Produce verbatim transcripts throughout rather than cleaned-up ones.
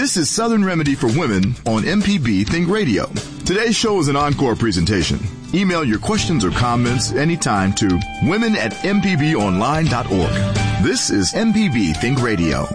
This is Southern Remedy for Women on M P B Think Radio. Today's show is an encore presentation. Email your questions or comments anytime to women at m p b online dot org. This is M P B Think Radio.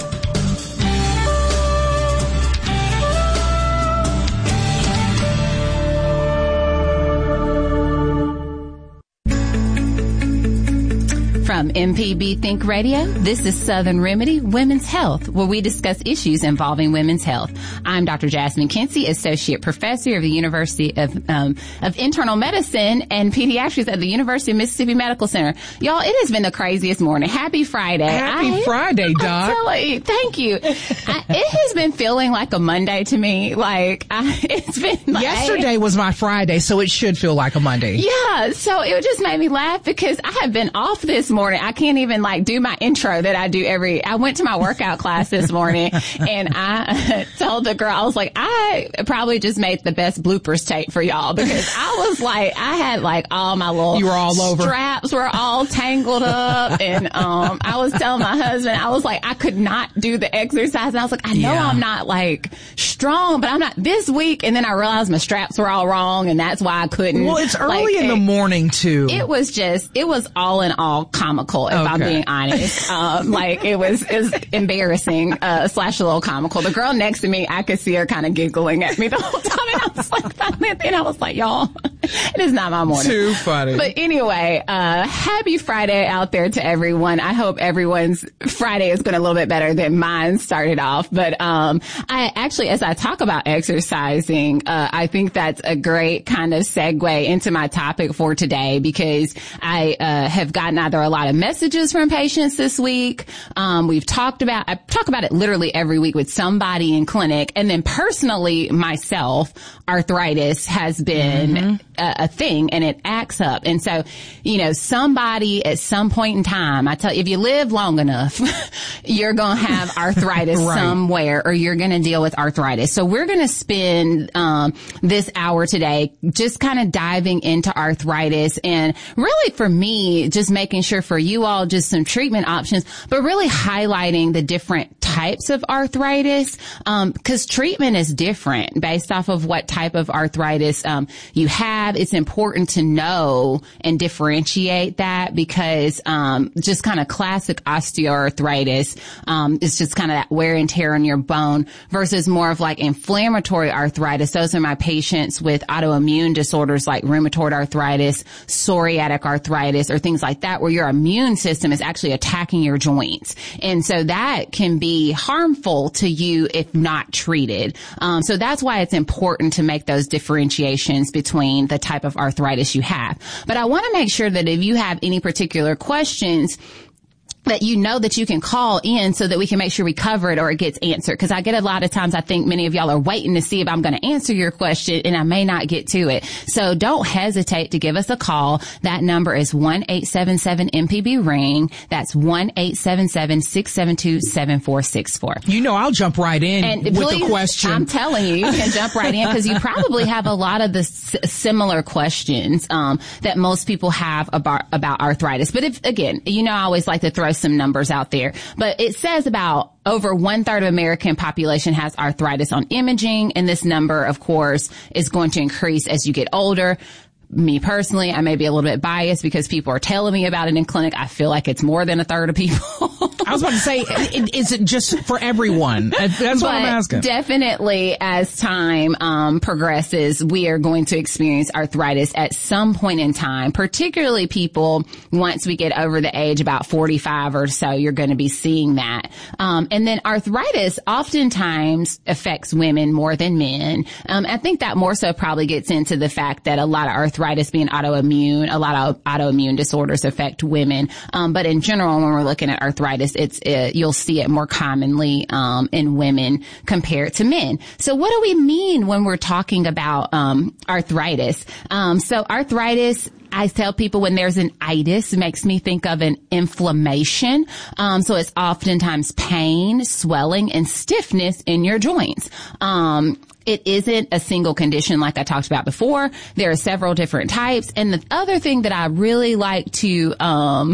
From M P B Think Radio, this is Southern Remedy Women's Health, where we discuss issues involving women's health. I'm Doctor Jasmine Kinsey, Associate Professor of the University of um, of Internal Medicine and Pediatrics at the University of Mississippi Medical Center. Y'all, it has been the craziest morning. Happy Friday. Happy I, Friday, Doc. I'm telling you, thank you. I, it has been feeling like a Monday to me. Like, I, it's been like... Yesterday was my Friday, so it should feel like a Monday. Yeah, so it just made me laugh because I have been off this morning. I can't even like do my intro that I do every, I went to my workout class this morning and I told the girl, I was like, I probably just made the best bloopers tape for y'all because I was like, I had like all my little you were all over. straps were all tangled up and, um, I was telling my husband, I was like, I could not do the exercise. And I was like, I know yeah. I'm not like strong, but I'm not this week. And then I realized my straps were all wrong and that's why I couldn't. Well, it's early like, in the morning too. It was just, it was all in all comical. If okay. I'm being honest, um, like it was, it was embarrassing, uh, slash a little comical. The girl next to me, I could see her kind of giggling at me the whole time. And I was like, finally at the end, I was like, y'all, it is not my morning. Too funny. But anyway, uh, happy Friday out there to everyone. I hope everyone's Friday is going a little bit better than mine started off. But, um, I actually, as I talk about exercising, uh, I think that's a great kind of segue into my topic for today because I, uh, have gotten either a lot of messages from patients this week. Um, we've talked about, I talk about it literally every week with somebody in clinic. And then personally, myself, arthritis has been mm-hmm. a, a thing and it acts up. And so, you know, somebody at some point in time, I tell you, if you live long enough, you're going to have arthritis right. somewhere or you're going to deal with arthritis. So we're going to spend, um, this hour today just kind of diving into arthritis and really for me, just making sure for you all just some treatment options, but really highlighting the different types of arthritis, um, cause treatment is different based off of what type of arthritis, um, you have. It's important to know and differentiate that because, um, just kind of classic osteoarthritis, um, is just kind of that wear and tear on your bone versus more of like inflammatory arthritis. Those are my patients with autoimmune disorders like rheumatoid arthritis, psoriatic arthritis, or things like that where your immune system is actually attacking your joints. And so that can be harmful to you if not treated. Um, so that's why it's important to make those differentiations between the type of arthritis you have. But I want to make sure that if you have any particular questions, that you know that you can call in so that we can make sure we cover it or it gets answered. Because I get a lot of times, I think many of y'all are waiting to see if I'm going to answer your question and I may not get to it. So don't hesitate to give us a call. That number is one eight seven seven M P B ring. That's one eight seven seven six seven two seven four six four. You know, I'll jump right in and with please, the question. I'm telling you, you can jump right in because you probably have a lot of the s- similar questions um, that most people have about, about arthritis. But if, again, you know, I always like to throw some numbers out there, but it says about over one third of American population has arthritis on imaging. And this number, of course, is going to increase as you get older. Me personally, I may be a little bit biased because people are telling me about it in clinic. I feel like it's more than a third of people. I was about to say, is it just for everyone? That's what but I'm asking. Definitely, as time um, progresses, we are going to experience arthritis at some point in time, particularly people once we get over the age about forty-five or so, you're going to be seeing that. Um, and then arthritis oftentimes affects women more than men. Um, I think that more so probably gets into the fact that a lot of arthritis Arthritis being autoimmune, a lot of autoimmune disorders affect women. Um, but in general, when we're looking at arthritis, it's, uh, you'll see it more commonly, um, in women compared to men. So what do we mean when we're talking about, um, arthritis? Um, so arthritis, I tell people when there's an itis, it makes me think of an inflammation. Um, so it's oftentimes pain, swelling, and stiffness in your joints. Um, It isn't a single condition like I talked about before. There are several different types. And the other thing that I really like to, um,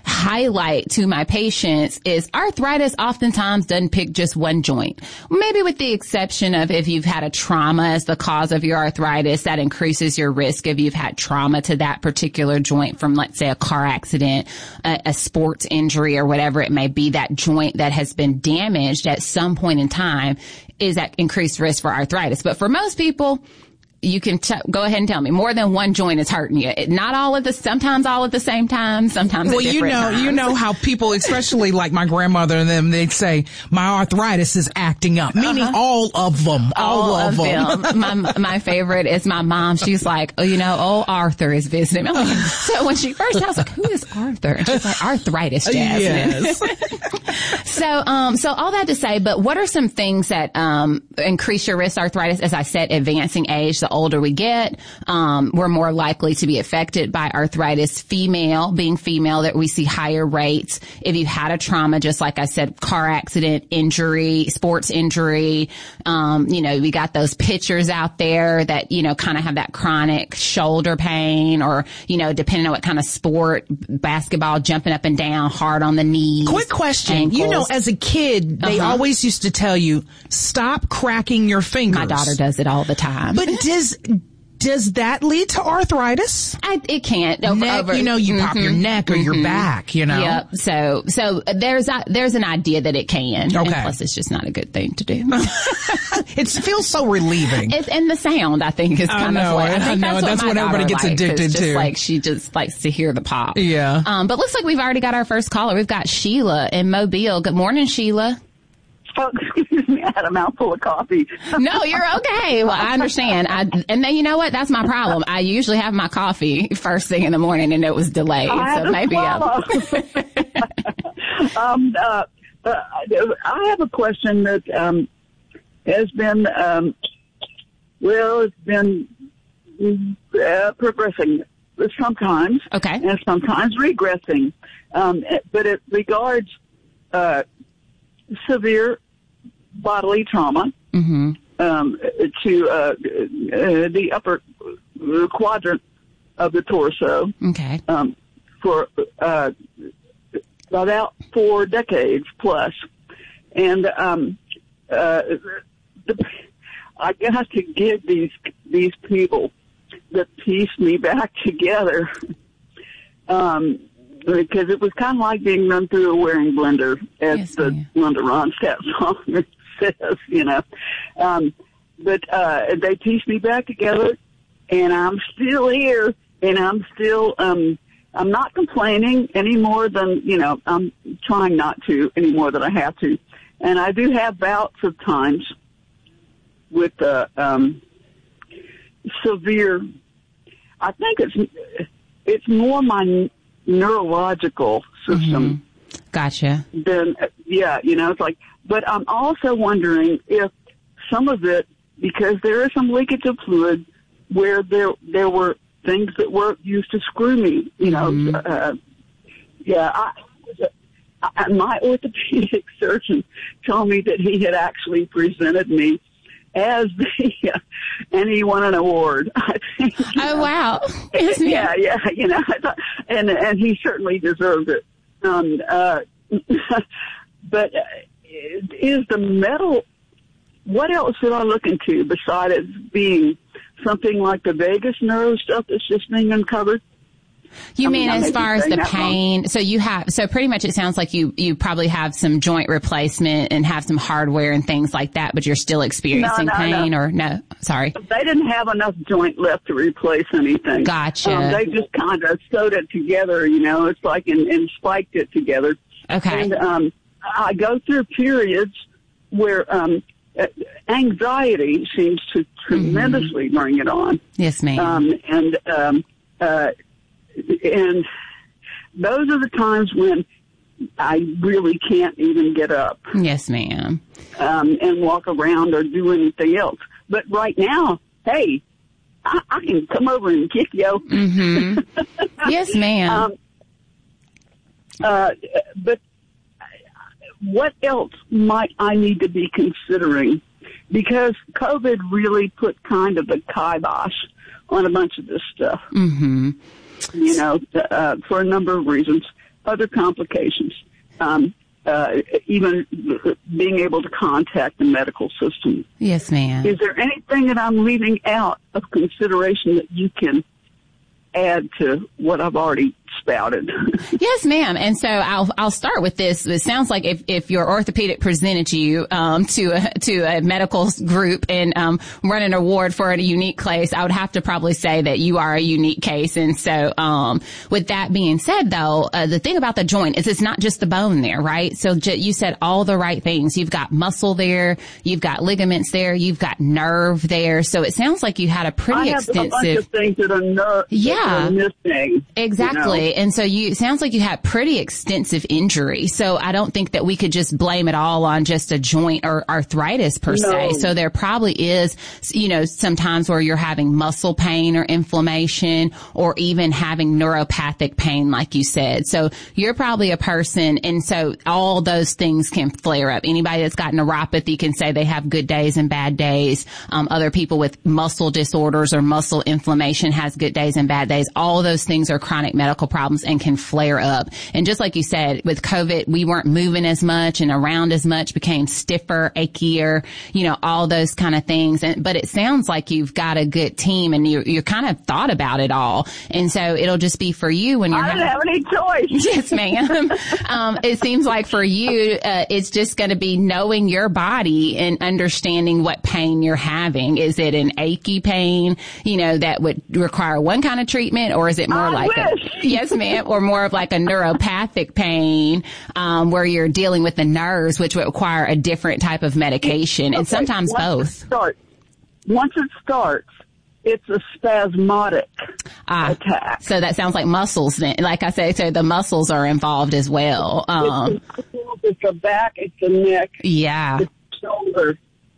highlight to my patients is arthritis oftentimes doesn't pick just one joint. Maybe with the exception of if you've had a trauma as the cause of your arthritis, that increases your risk if you've had trauma to that particular joint from, let's say, a car accident, a, a sports injury, or whatever it may be. That joint that has been damaged at some point in time is at increased risk for arthritis. But for most people, you can t- go ahead and tell me more than one joint is hurting you. It, not all at the, sometimes all at the same time, sometimes well, at different you know, times. you know how people, especially like my grandmother and them, they'd say, my arthritis is acting up, meaning uh-huh. all of them, all, all of, of them. them. my, my favorite is my mom. She's like, oh, you know, old Arthur is visiting. I'm like, so when she first, I was like, who is Arthur? And she's like, arthritis, Jasmine. Yes. so, um, so all that to say, but what are some things that, um, increase your risk arthritis? As I said, advancing age, the older we get, um, we're more likely to be affected by arthritis. Female, being female, that we see higher rates. If you had a trauma, just like I said, car accident, injury, sports injury, um, you know, we got those pitchers out there that, you know, kind of have that chronic shoulder pain, or, you know, depending on what kind of sport, basketball, jumping up and down, hard on the knees. Quick question. Ankles. You know, as a kid, they uh-huh. always used to tell you, stop cracking your fingers. My daughter does it all the time. But does does that lead to arthritis? I, it can't. Over, neck, over, you know, you mm-hmm, pop your neck or mm-hmm. your back, you know. Yep. So, so there's a, there's an idea that it can. Okay. And plus, it's just not a good thing to do. It feels so relieving. It's, and the sound, I think, is kind I know, of like, I think I know, that's what, that's my what everybody gets likes. addicted It's just to. Like she just likes to hear the pop. Yeah. Um, but looks like we've already got our first caller. We've got Sheila in Mobile. Good morning, Sheila. Oh, excuse me, I had a mouthful of coffee. No, you're okay. Well, I understand. I, and then you know what? That's my problem. I usually have my coffee first thing in the morning, and it was delayed. I so maybe I'm... um, uh, uh, I have a question that um, has been, um, well, it's been uh, progressing sometimes, okay, and sometimes regressing. Um, but it regards uh, severe bodily trauma mm-hmm. um, to uh, uh, the upper quadrant of the torso. Okay. Um, for uh, about four decades plus, and um, uh, the, I got to give these these people that pieced me back together. Um, Because it was kind of like being run through a wearing blender, as yes, the ma'am. Linda Ronstadt song says, you know. Um, but uh, they pieced me back together, and I'm still here, and I'm still, um, I'm not complaining any more than, you know, I'm trying not to any more than I have to. And I do have bouts of times with uh, um, severe, I think it's it's more my neurological system. Mm-hmm. Gotcha. Then, yeah, you know, it's like, but I'm also wondering if some of it, because there is some leakage of fluid where there, there were things that were used to screw me, you know, mm-hmm. uh, yeah, I, I, my orthopedic surgeon told me that he had actually presented me as the, uh, and he won an award, I think. Oh, know. Wow. Yeah, yeah, you know, and, and he certainly deserved it. Um, uh, but is the metal, what else should I look into besides being something like the vagus nerve stuff that's just being uncovered? You I mean, mean as far as the pain? Wrong. So you have, so pretty much it sounds like you, you probably have some joint replacement and have some hardware and things like that, but you're still experiencing no, no, pain no. or no? Sorry. They didn't have enough joint left to replace anything. Gotcha. Um, they just kind of sewed it together, you know, it's like, and, and spiked it together. Okay. And, um, I go through periods where, um, anxiety seems to tremendously mm-hmm. bring it on. Yes, ma'am. Um, and, um, uh, and those are the times when I really can't even get up. Yes, ma'am. Um, and walk around or do anything else. But right now, hey, I, I can come over and kick you. Mm-hmm. Yes, ma'am. Um, uh, but what else might I need to be considering? Because COVID really put kind of the kibosh on a bunch of this stuff. Mm-hmm. You know, uh, for a number of reasons. other complications. Um, uh, even being able to contact the medical system. Yes, ma'am. Is there anything that I'm leaving out of consideration that you can add to what I've already spouted? Yes, ma'am. And so I'll I'll start with this. It sounds like if, if your orthopedic presented you um, to a to a medical group and um, run an award for a unique case, I would have to probably say that you are a unique case. And so, um, with that being said, though, uh, the thing about the joint is it's not just the bone there, right? So j- you said all the right things. You've got muscle there, you've got ligaments there, you've got nerve there. So it sounds like you had a pretty I have extensive. a bunch of things that are nerve. Yeah. That are missing. Exactly. You know? And so you, it sounds like you had pretty extensive injury. So I don't think that we could just blame it all on just a joint or arthritis per No. se. So there probably is, you know, sometimes where you're having muscle pain or inflammation or even having neuropathic pain, like you said. So you're probably a person. And so all those things can flare up. Anybody that's got neuropathy can say they have good days and bad days. Um, other people with muscle disorders or muscle inflammation has good days and bad days. All of those things are chronic medical problems and can flare up. And just like you said, with COVID, we weren't moving as much and around as much, became stiffer, achier, you know, all those kind of things. And, but it sounds like you've got a good team and you you kind of thought about it all. And so it'll just be for you when you're I don't have any choice. Yes, ma'am. um, it seems like for you, uh, it's just going to be knowing your body and understanding what pain you're having. Is it an achy pain, you know, that would require one kind of treatment, or is it more I like wish. a, yes, ma'am, or more of like a neuropathic pain, um, where you're dealing with the nerves, which would require a different type of medication, and Okay, sometimes once both. It starts, once it starts, it's a spasmodic Ah, attack. so that sounds like muscles then. Like I said, so the muscles are involved as well. Um, it's, it's the back, it's the neck, yeah. the shoulder.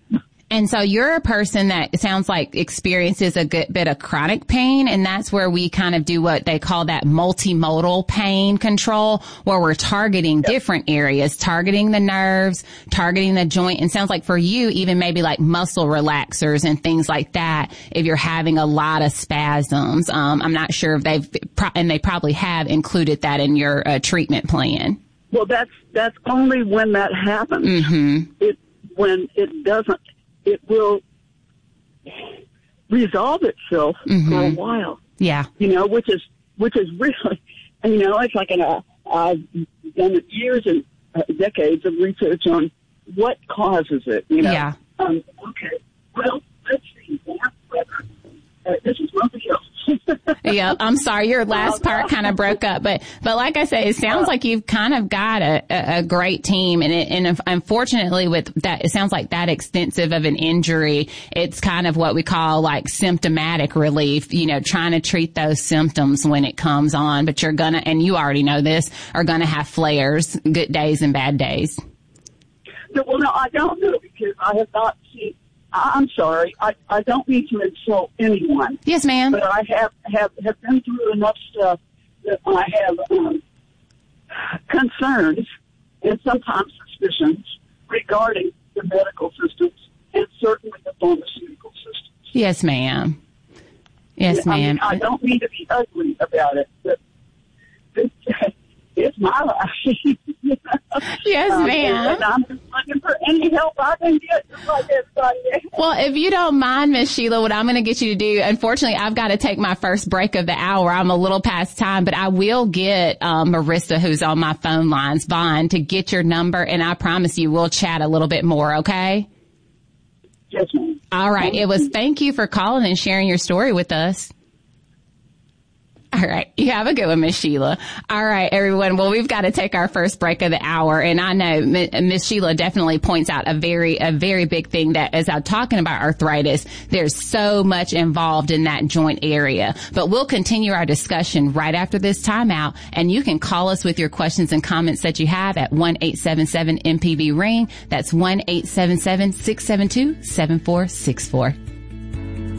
And so you're a person that it sounds like experiences a good bit of chronic pain, and that's where we kind of do what they call that multimodal pain control, where we're targeting yep. different areas, targeting the nerves, targeting the joint. And sounds like for you, even maybe like muscle relaxers and things like that, if you're having a lot of spasms. Um, I'm not sure if they've, and they probably have included that in your uh, treatment plan. Well, that's, that's only when that happens. Mm-hmm. It, when it doesn't. It will resolve itself mm-hmm. for a while. Yeah. You know, which is, which is really, you know, it's like an, uh, I've done years and uh, decades of research on what causes it, you know. Yeah. Um, okay. Well, let's see. Uh, this is something else. Yeah, I'm sorry, your last part kind of broke up, but but like I said, it sounds like you've kind of got a, a, a great team, and it, and unfortunately, with that, it sounds like that extensive of an injury, it's kind of what we call like symptomatic relief. You know, trying to treat those symptoms when it comes on, but you're gonna, and you already know this, are gonna have flares, good days and bad days. No, well, no, I don't know because I have not seen. I'm sorry. I, I don't need to insult anyone. Yes, ma'am. But I have, have, have been through enough stuff that I have um, concerns and sometimes suspicions regarding the medical systems and certainly the pharmaceutical systems. Yes, ma'am. Yes, I ma'am. Mean, I don't mean to be ugly about it, but it's, it's my life. Yes, um, ma'am. And I'm just looking for any help I can get, just like everybody else. Well, if you don't mind, Miss Sheila, what I'm going to get you to do, unfortunately, I've got to take my first break of the hour. I'm a little past time, but I will get um, Marissa, who's on my phone lines, Vaughn, to get your number, and I promise you we'll chat a little bit more, okay? Yes, ma'am. All right. It was thank you for calling and sharing your story with us. All right. You have a good one, Miss Sheila. All right, everyone. Well, we've got to take our first break of the hour. And I know Miss Sheila definitely points out a very, a very big thing that as I'm talking about arthritis, there's so much involved in that joint area. But we'll continue our discussion right after this timeout. And you can call us with your questions and comments that you have at one eight seven seven M P B ring. That's one eight seven seven six seven two seven four six four.